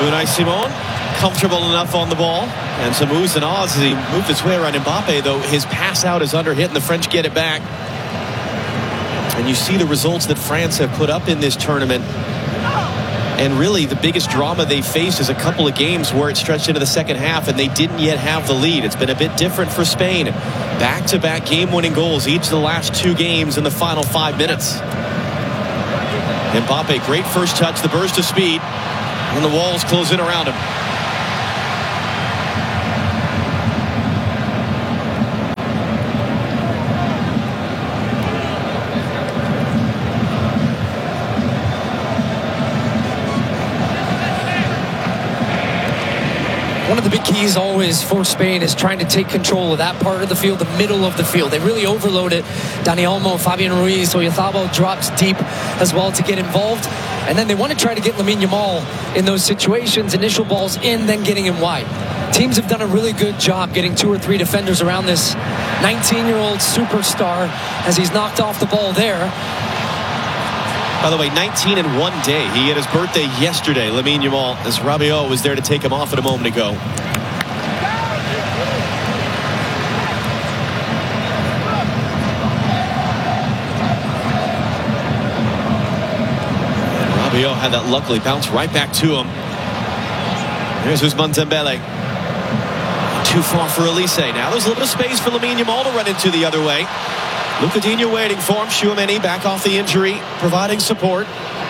Unai Simon, comfortable enough on the ball. And some oohs and ahs as he moved his way around Mbappe, though his pass out is under hit and the French get it back. And you see the results that France have put up in this tournament. And really the biggest drama they faced is a couple of games where it stretched into the second half and they didn't yet have the lead. It's been a bit different for Spain. Back-to-back game-winning goals each of the last two games in the final 5 minutes. Mbappe, great first touch, the burst of speed. And the walls close in around him. One of the big keys always for Spain is trying to take control of that part of the field, the middle of the field. They really overload it. Dani Olmo, Fabian Ruiz, Oyarzabal drops deep as well to get involved. And then they want to try to get Lamine Yamal in those situations. Initial balls in, then getting him wide. Teams have done a really good job getting 2 or 3 defenders around this 19-year-old superstar as he's knocked off the ball there. By the way, 19 in one day. He had his birthday yesterday, Lamine Yamal, as Rabiot was there to take him off it a moment ago. And Rabiot had that luckily bounce right back to him. Here's Ousmane Dembele. Too far for Elise. Now there's a little bit of space for Lamine Yamal to run into the other way. Luca Digne waiting for him. Tchouaméni back off the injury, providing support.